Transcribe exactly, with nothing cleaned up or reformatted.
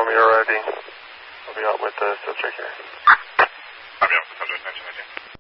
me you're ready. I'll be out with the subject here. I'll be out with the subject, nineteen nineteen.